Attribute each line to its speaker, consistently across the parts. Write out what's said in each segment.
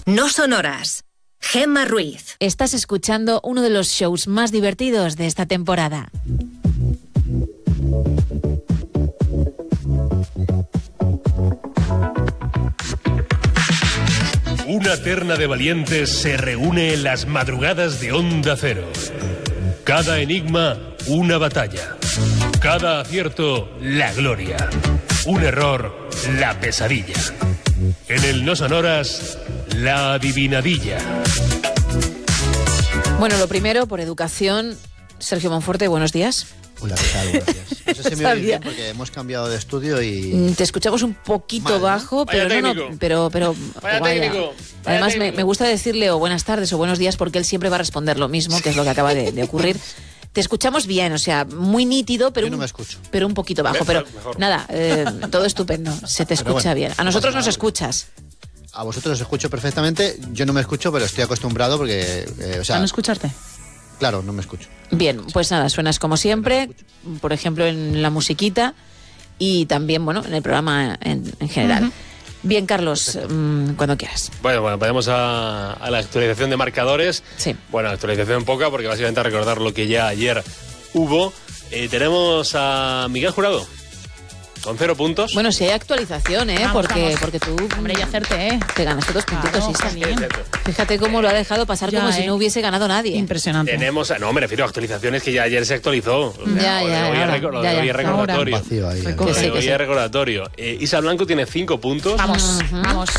Speaker 1: No sonoras. Gemma Ruiz.
Speaker 2: Estás escuchando uno de los shows más divertidos de esta temporada.
Speaker 3: Una terna de valientes se reúne en las madrugadas de Onda Cero. Cada enigma, una batalla. Cada acierto, la gloria. Un error, la pesadilla. En el No Sonoras, la adivinadilla.
Speaker 2: Bueno, lo primero, por educación, Sergio Monforte, buenos días.
Speaker 4: Hola, ¿qué tal? Buenos días. No sé si me oís bien porque hemos cambiado de estudio y...
Speaker 2: Te escuchamos un poquito
Speaker 4: mal, ¿no?
Speaker 2: bajo, pero pero
Speaker 3: Vaya
Speaker 2: vaya.
Speaker 3: técnico.
Speaker 2: Además,
Speaker 3: Vaya técnico.
Speaker 2: me gusta decirle o buenas tardes o buenos días porque él siempre va a responder lo mismo, que es lo que acaba de ocurrir. Te escuchamos bien, o sea, muy nítido, pero,
Speaker 4: Yo no me escucho.
Speaker 2: pero un poquito bajo. Pero
Speaker 3: Mejor.
Speaker 2: nada, todo estupendo, se te
Speaker 4: Pero
Speaker 2: escucha
Speaker 4: bueno,
Speaker 2: bien. A nosotros nos escuchas.
Speaker 4: A vosotros os escucho perfectamente, yo no me escucho, pero estoy acostumbrado porque...
Speaker 5: ¿A no escucharte?
Speaker 4: Claro, no me escucho.
Speaker 2: Bien, pues nada, suenas como siempre, por ejemplo en la musiquita y también, bueno, en el programa en general.
Speaker 5: Ujú.
Speaker 2: Bien, Carlos, cuando quieras.
Speaker 3: Bueno, vayamos a la actualización de marcadores.
Speaker 2: Sí.
Speaker 3: Bueno, actualización poca porque básicamente a recordar lo que ya ayer hubo. Tenemos a Miguel Jurado con 0 puntos.
Speaker 2: Bueno, si hay actualización,
Speaker 5: Vamos,
Speaker 2: porque,
Speaker 5: vamos.
Speaker 2: porque tú
Speaker 5: Hombre, y hacerte, ¿eh?
Speaker 2: te ganaste 2 puntitos,
Speaker 5: Claro,
Speaker 2: Isa.
Speaker 5: qué bien.
Speaker 2: Fíjate cómo lo ha dejado pasar
Speaker 5: Ya,
Speaker 2: como si no hubiese ganado nadie.
Speaker 5: Impresionante.
Speaker 3: Tenemos, no, me refiero a actualizaciones que ya ayer se actualizó.
Speaker 2: Ya,
Speaker 3: Lo de
Speaker 2: ya,
Speaker 3: hoy
Speaker 2: ahora,
Speaker 3: es lo
Speaker 2: ya,
Speaker 3: de
Speaker 2: ya.
Speaker 3: hoy es recordatorio.
Speaker 4: Vacío ahí.
Speaker 5: Recoge.
Speaker 3: Lo
Speaker 2: Que
Speaker 3: de
Speaker 2: sí, que
Speaker 3: hoy
Speaker 2: sí.
Speaker 3: es recordatorio. Isa Blanco tiene 5 puntos.
Speaker 5: Vamos,
Speaker 2: Ujú.
Speaker 5: vamos.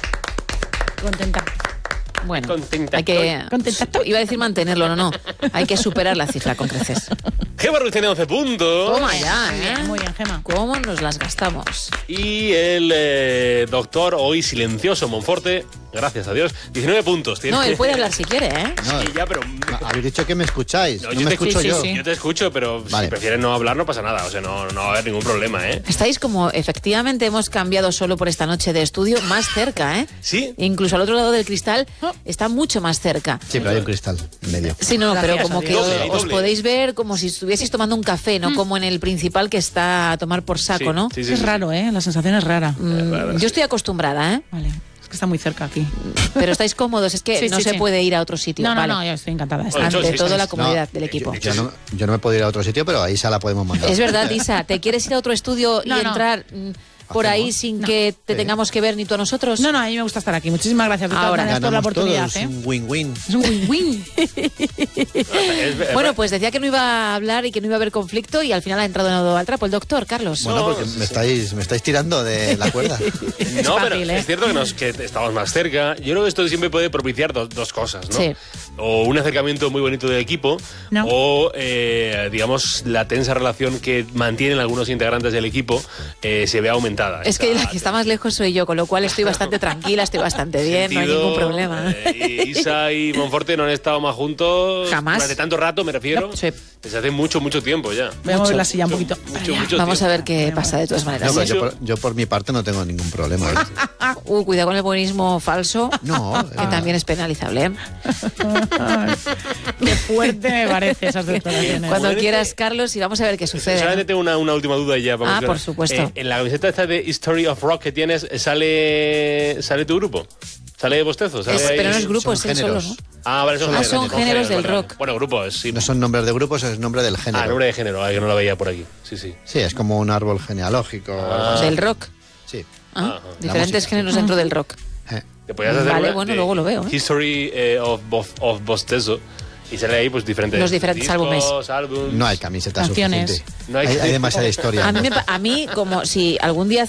Speaker 5: Contenta.
Speaker 2: Bueno,
Speaker 3: Contenta
Speaker 2: hay que...
Speaker 5: Contenta estoy.
Speaker 2: Iba a decir mantenerlo, no. Hay que superar la cifra con creces.
Speaker 3: Gemma Ruiz tiene 11 puntos.
Speaker 2: Toma ya,
Speaker 5: Muy bien,
Speaker 2: ¿eh?
Speaker 5: muy bien, Gemma.
Speaker 2: ¿Cómo nos las gastamos?
Speaker 3: Y el doctor, hoy silencioso, Monforte, gracias a Dios, 19 puntos. Tiene.
Speaker 2: No, él puede hablar si quiere, ¿eh?
Speaker 4: No,
Speaker 3: Sí, ya, pero...
Speaker 4: habéis dicho que me escucháis, no
Speaker 3: yo
Speaker 4: me
Speaker 3: te
Speaker 4: escucho
Speaker 5: sí,
Speaker 4: yo.
Speaker 5: sí.
Speaker 3: Yo te escucho, pero
Speaker 4: Vale.
Speaker 3: si prefieres no hablar no pasa nada. O sea, no va a haber ningún problema, ¿eh?
Speaker 2: Estáis como, efectivamente, hemos cambiado solo por esta noche de estudio, más cerca, ¿eh?
Speaker 3: ¿Sí?
Speaker 2: Incluso al otro lado del cristal está mucho más cerca.
Speaker 4: Sí, pero hay un cristal en medio.
Speaker 2: Sí, no,
Speaker 5: Gracias
Speaker 2: pero como
Speaker 5: a
Speaker 2: que
Speaker 5: Dios.
Speaker 3: Doble,
Speaker 2: os
Speaker 3: doble.
Speaker 2: podéis ver como si estuvieseis tomando un café, no como en el principal que está a tomar por saco,
Speaker 3: Sí,
Speaker 2: ¿no?
Speaker 3: sí, sí,
Speaker 5: Es
Speaker 3: sí.
Speaker 5: raro, ¿eh? La sensación es rara.
Speaker 2: Yo estoy acostumbrada, ¿eh?
Speaker 5: Vale. Es que está muy cerca aquí.
Speaker 2: Pero estáis cómodos, es que
Speaker 5: Sí,
Speaker 2: no
Speaker 5: sí,
Speaker 2: se
Speaker 5: sí.
Speaker 2: puede ir a otro sitio.
Speaker 5: No,
Speaker 2: vale.
Speaker 5: yo estoy encantada. de
Speaker 3: Oye,
Speaker 5: estar.
Speaker 2: Ante
Speaker 3: sí,
Speaker 2: todo
Speaker 3: sí,
Speaker 2: la
Speaker 3: sí.
Speaker 2: comodidad
Speaker 3: No,
Speaker 2: del equipo.
Speaker 3: de-
Speaker 4: Yo no me puedo ir a otro sitio, pero a Isa la podemos mandar.
Speaker 2: Es verdad, Isa, ¿te quieres ir a otro estudio y
Speaker 5: No, no.
Speaker 2: entrar por ahí
Speaker 4: ¿Hacemos?
Speaker 2: sin
Speaker 5: No.
Speaker 2: que te
Speaker 4: Sí.
Speaker 2: tengamos que ver ni tú a nosotros?
Speaker 5: No, a mí me gusta estar aquí. Muchísimas gracias de todas
Speaker 2: Ahora.
Speaker 5: maneras por la
Speaker 4: Ganamos
Speaker 5: oportunidad,
Speaker 4: todos,
Speaker 5: ¿eh?
Speaker 4: un win-win.
Speaker 5: Es un win-win.
Speaker 2: Bueno, pues decía que no iba a hablar y que no iba a haber conflicto y al final ha entrado en lodo al trapo el doctor, Carlos.
Speaker 4: Bueno,
Speaker 3: No,
Speaker 4: porque me estáis tirando de la cuerda.
Speaker 3: No,
Speaker 5: fácil,
Speaker 3: pero
Speaker 5: ¿eh?
Speaker 3: es cierto que estamos más cerca. Yo creo que esto siempre puede propiciar dos cosas, ¿no?
Speaker 2: Sí.
Speaker 3: O un acercamiento muy bonito del equipo,
Speaker 5: No.
Speaker 3: o, digamos, la tensa relación que mantienen algunos integrantes del equipo se ve aumentada.
Speaker 2: Es que la que está más lejos soy yo, con lo cual estoy bastante tranquila, estoy bastante bien, no hay
Speaker 3: Sentido,
Speaker 2: ningún problema.
Speaker 3: Isa y Monforte no han estado más juntos
Speaker 2: Jamás.
Speaker 3: durante tanto rato, me refiero.
Speaker 2: No, sí.
Speaker 3: Desde hace mucho tiempo ya.
Speaker 5: Voy a mover la silla un poquito.
Speaker 3: Mucho
Speaker 2: Vamos a
Speaker 3: tiempo.
Speaker 2: ver qué pasa de todas maneras.
Speaker 4: No,
Speaker 2: ¿eh?
Speaker 4: pero yo por mi parte no tengo ningún problema.
Speaker 2: Cuidado con el buenismo falso,
Speaker 4: No,
Speaker 2: que también es penalizable. ¿eh?
Speaker 5: Qué fuerte me parece esas declaraciones.
Speaker 2: Cuando
Speaker 3: Bueno,
Speaker 2: quieras, Carlos, y vamos a ver qué sucede.
Speaker 3: Solamente tengo una última duda ya. para
Speaker 2: Ah,
Speaker 3: mencionar.
Speaker 2: por supuesto.
Speaker 3: En la camiseta esta de History of Rock que tienes, ¿sale tu grupo? ¿Sale Bostezo? ¿Sale ahí?
Speaker 2: Pero no es grupo,
Speaker 4: son
Speaker 2: es él solo,
Speaker 4: géneros.
Speaker 2: ¿no?
Speaker 3: Ah, vale, son
Speaker 2: Ah,
Speaker 3: géneros.
Speaker 2: son géneros del
Speaker 3: vale.
Speaker 2: rock.
Speaker 3: Bueno, grupo es, sí.
Speaker 4: No son nombres de grupos, es nombre del género.
Speaker 3: Ah, nombre de género, que no lo veía por aquí. Sí, sí.
Speaker 4: Sí, es como un árbol genealógico. o algo así.
Speaker 2: Del rock.
Speaker 4: Sí.
Speaker 2: Ah,
Speaker 3: Ajá.
Speaker 2: diferentes
Speaker 4: música.
Speaker 2: géneros dentro del rock.
Speaker 3: Te podías hacer
Speaker 2: Vale,
Speaker 3: una
Speaker 2: bueno,
Speaker 3: de
Speaker 2: luego lo veo, ¿eh?
Speaker 3: History of Bostezo. Y sale ahí pues diferentes
Speaker 2: Los diferentes
Speaker 3: discos,
Speaker 2: álbumes.
Speaker 3: álbums.
Speaker 4: No hay camiseta
Speaker 5: Canciones.
Speaker 4: suficiente.
Speaker 3: No hay-
Speaker 4: hay demasiada historia.
Speaker 2: A mí, como si algún día